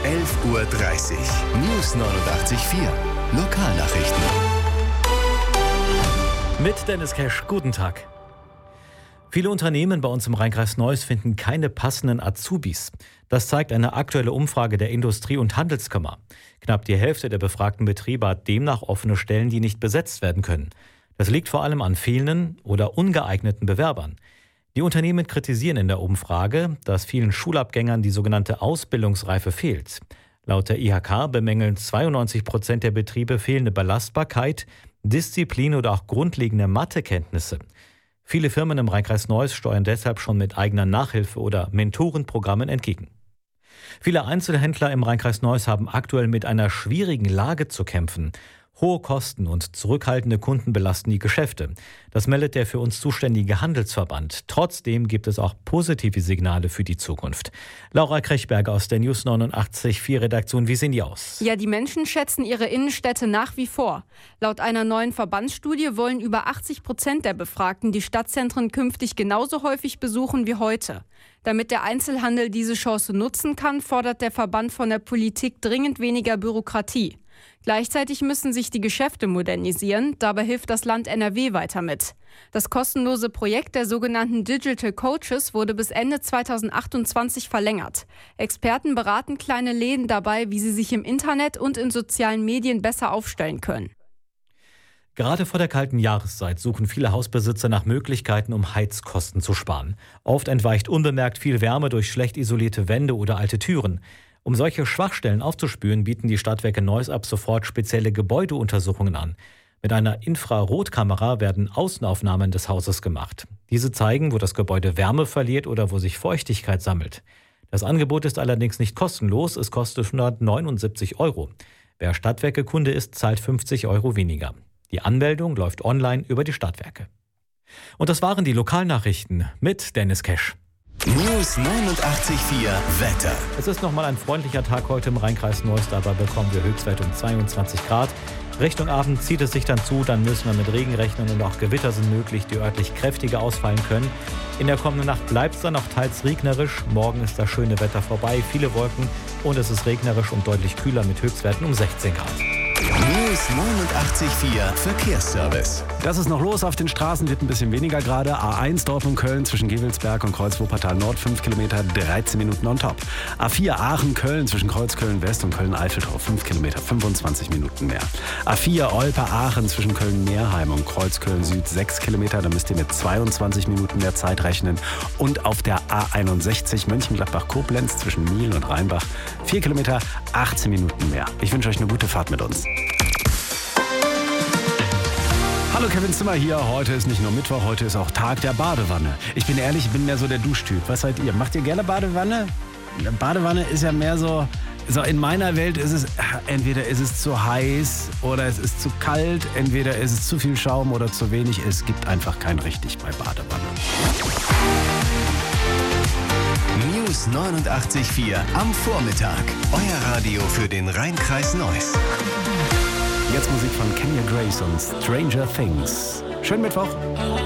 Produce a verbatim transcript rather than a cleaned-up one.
elf Uhr dreißig. News neunundachtzig Komma vier. Lokalnachrichten. Mit Dennis Kesch, guten Tag. Viele Unternehmen bei uns im Rheinkreis Neuss finden keine passenden Azubis. Das zeigt eine aktuelle Umfrage der Industrie- und Handelskammer. Knapp die Hälfte der befragten Betriebe hat demnach offene Stellen, die nicht besetzt werden können. Das liegt vor allem an fehlenden oder ungeeigneten Bewerbern. Die Unternehmen kritisieren in der Umfrage, dass vielen Schulabgängern die sogenannte Ausbildungsreife fehlt. Laut der I H K bemängeln zweiundneunzig Prozent der Betriebe fehlende Belastbarkeit, Disziplin oder auch grundlegende Mathekenntnisse. Viele Firmen im Rheinkreis Neuss steuern deshalb schon mit eigener Nachhilfe oder Mentorenprogrammen entgegen. Viele Einzelhändler im Rheinkreis Neuss haben aktuell mit einer schwierigen Lage zu kämpfen. Hohe Kosten und zurückhaltende Kunden belasten die Geschäfte. Das meldet der für uns zuständige Handelsverband. Trotzdem gibt es auch positive Signale für die Zukunft. Laura Krechberger aus der News neunundachtzig Komma vier Redaktion, wie sehen die aus? Ja, die Menschen schätzen ihre Innenstädte nach wie vor. Laut einer neuen Verbandsstudie wollen über achtzig Prozent der Befragten die Stadtzentren künftig genauso häufig besuchen wie heute. Damit der Einzelhandel diese Chance nutzen kann, fordert der Verband von der Politik dringend weniger Bürokratie. Gleichzeitig müssen sich die Geschäfte modernisieren. Dabei hilft das Land N R W weiter mit. Das kostenlose Projekt der sogenannten Digital Coaches wurde bis Ende zweitausendachtundzwanzig verlängert. Experten beraten kleine Läden dabei, wie sie sich im Internet und in sozialen Medien besser aufstellen können. Gerade vor der kalten Jahreszeit suchen viele Hausbesitzer nach Möglichkeiten, um Heizkosten zu sparen. Oft entweicht unbemerkt viel Wärme durch schlecht isolierte Wände oder alte Türen. Um solche Schwachstellen aufzuspüren, bieten die Stadtwerke Neuss ab sofort spezielle Gebäudeuntersuchungen an. Mit einer Infrarotkamera werden Außenaufnahmen des Hauses gemacht. Diese zeigen, wo das Gebäude Wärme verliert oder wo sich Feuchtigkeit sammelt. Das Angebot ist allerdings nicht kostenlos, es kostet hundertneunundsiebzig Euro. Wer Stadtwerke-Kunde ist, zahlt fünfzig Euro weniger. Die Anmeldung läuft online über die Stadtwerke. Und das waren die Lokalnachrichten mit Dennis Kesch. News neunundachtzig Komma vier Wetter. Es ist nochmal ein freundlicher Tag heute im Rheinkreis Neuss, dabei bekommen wir Höchstwert um zweiundzwanzig Grad. Richtung Abend zieht es sich dann zu, dann müssen wir mit Regen rechnen und auch Gewitter sind möglich, die örtlich kräftiger ausfallen können. In der kommenden Nacht bleibt es dann noch teils regnerisch, morgen ist das schöne Wetter vorbei, viele Wolken und es ist regnerisch und deutlich kühler mit Höchstwerten um sechzehn Grad. News neunundachtzig Komma vier Verkehrsservice. Das ist noch los auf den Straßen, wird ein bisschen weniger gerade. A eins Dortmund-Köln zwischen Gewelsberg und Kreuz-Wuppertal Nord, fünf Kilometer, dreizehn Minuten on top. A vier Aachen-Köln zwischen Kreuz-Köln-West und Köln-Eiffeltorf, fünf Kilometer, fünfundzwanzig Minuten mehr. A vier Olpe-Aachen zwischen Köln-Meerheim und Kreuz-Köln-Süd, sechs Kilometer, da müsst ihr mit zweiundzwanzig Minuten mehr Zeit rechnen. Und auf der A einundsechzig Mönchengladbach-Koblenz zwischen Miel und Rheinbach, vier Kilometer, achtzehn Minuten mehr. Ich wünsche euch eine gute Fahrt mit uns. Hallo, Kevin Zimmer hier. Heute ist nicht nur Mittwoch, heute ist auch Tag der Badewanne. Ich bin ehrlich, ich bin mehr so der Duschtyp. Was seid ihr? Macht ihr gerne Badewanne? Badewanne ist ja mehr so, so in meiner Welt ist es, entweder ist es zu heiß oder es ist zu kalt, entweder ist es zu viel Schaum oder zu wenig. Es gibt einfach kein richtig bei Badewanne. News neunundachtzig Komma vier am Vormittag. Euer Radio für den Rheinkreis Neuss. Jetzt Musik von Kenya Grace und Stranger Things. Schönen Mittwoch.